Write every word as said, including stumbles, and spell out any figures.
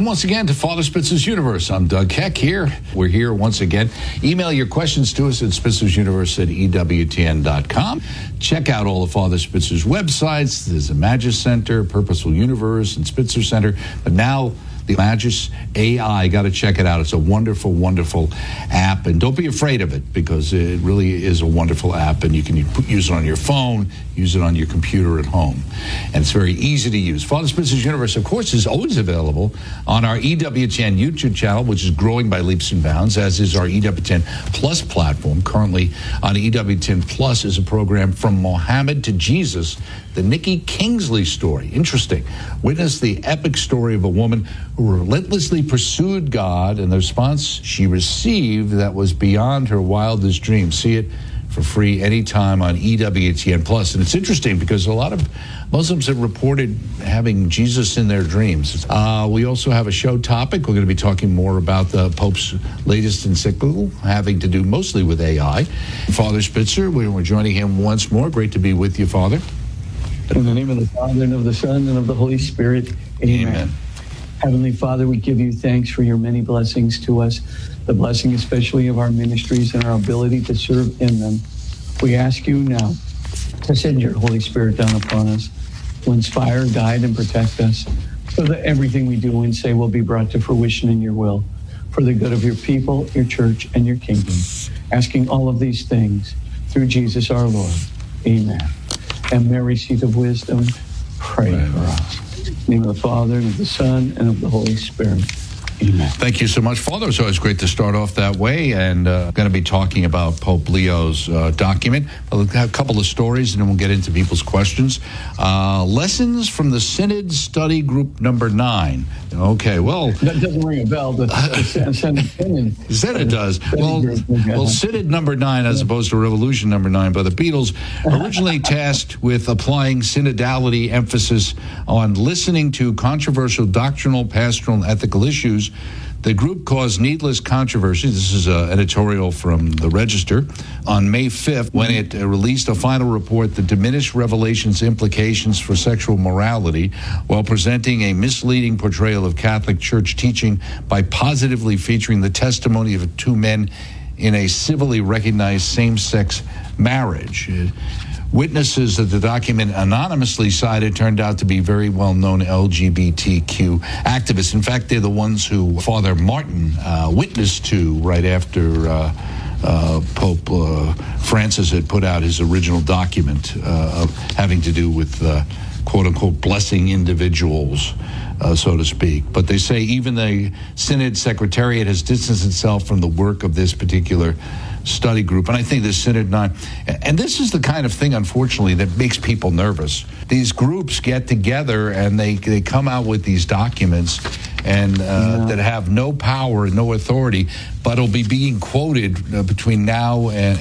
Welcome once again to Father Spitzer's Universe. I'm Doug Keck here. We're here once again. Email your questions to us at spitzers universe at E W T N dot com. Check out all of Father Spitzer's websites. There's a Magis Center, Purposeful Universe, and Spitzer Center. But now the Magis A I, got to check it out. It's a wonderful, wonderful app. And don't be afraid of it, because it really is a wonderful app. And you can use it on your phone, use it on your computer at home. And it's very easy to use. Father Spitzer's Universe, of course, is always available on our E W T N YouTube channel, which is growing by leaps and bounds, as is our E W T N Plus platform. Currently on E W T N Plus is a program From Mohammed to Jesus, the Nikki Kingsley story. Interesting. Witness the epic story of a woman who relentlessly pursued God, and the response she received that was beyond her wildest dreams. See it for free anytime on E W T N Plus. And it's interesting because a lot of Muslims have reported having Jesus in their dreams. Uh, we also have a show topic. We're going to be talking more about the Pope's latest encyclical, having to do mostly with A I. Father Spitzer, we're joining him once more. Great to be with you, Father. In the name of the Father, and of the Son, and of the Holy Spirit, amen. Amen. Heavenly Father, we give you thanks for your many blessings to us, the blessing especially of our ministries and our ability to serve in them. We ask you now to send your Holy Spirit down upon us, to inspire, guide, and protect us, so that everything we do and say will be brought to fruition in your will, for the good of your people, your church, and your kingdom. Asking all of these things through Jesus our Lord. Amen. And Mary, seat of wisdom, pray for us. In the name of the Father, and of the Son, and of the Holy Spirit. Amen. Thank you so much, Father. It's always great to start off that way. And uh, I'm going to be talking about Pope Leo's uh, document. I'll have a couple of stories, and then we'll get into people's questions. Uh, lessons from the Synod Study Group Number Nine. Okay, well... That doesn't ring a bell, but the Synod Synod does. Well, well, Synod Number Nine, as opposed to Revolution Number Nine by the Beatles, originally tasked with applying synodality emphasis on listening to controversial doctrinal, pastoral, and ethical issues. The group caused needless controversy. This is an editorial from the Register on May fifth, when it uh, released a final report that diminished Revelation's implications for sexual morality while presenting a misleading portrayal of Catholic Church teaching by positively featuring the testimony of two men in a civilly recognized same-sex marriage. Uh, Witnesses that the document anonymously cited turned out to be very well-known L G B T Q activists. In fact, they're the ones who Father Martin uh, witnessed to right after uh, uh, Pope uh, Francis had put out his original document uh, of having to do with uh, quote-unquote blessing individuals, uh, so to speak. But they say even the Synod Secretariat has distanced itself from the work of this particular study group. And I think the Synod Nine, and this is the kind of thing, unfortunately, that makes people nervous. These groups get together and they, they come out with these documents and uh, yeah. that have no power, no authority, but will be being quoted uh, between now and